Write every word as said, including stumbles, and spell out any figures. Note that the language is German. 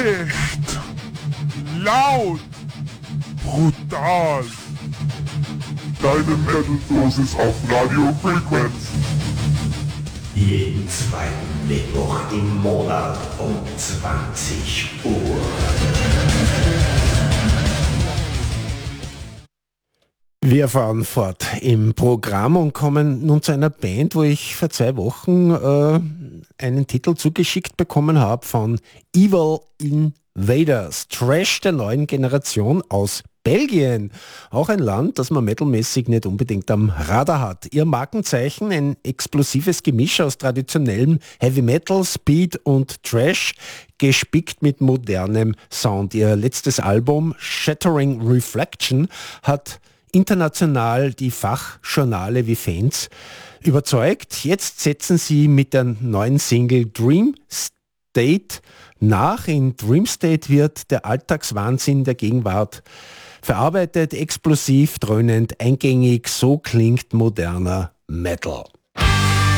echt, laut, brutal. Deine Metal-Dosis auf Radio Frequenz. Jeden zweiten Mittwoch im Monat um zwanzig Uhr. Wir fahren fort im Programm und kommen nun zu einer Band, wo ich vor zwei Wochen äh, einen Titel zugeschickt bekommen habe von Evil Invaders, Trash der neuen Generation aus Belgien. Auch ein Land, das man metalmäßig nicht unbedingt am Radar hat. Ihr Markenzeichen, ein explosives Gemisch aus traditionellem Heavy Metal, Speed und Trash, gespickt mit modernem Sound. Ihr letztes Album Shattering Reflection hat international die Fachjournale wie Fans überzeugt. Jetzt setzen sie mit der neuen Single Dream State nach. In Dream State wird der Alltagswahnsinn der Gegenwart verarbeitet, explosiv, dröhnend, eingängig. So klingt moderner Metal.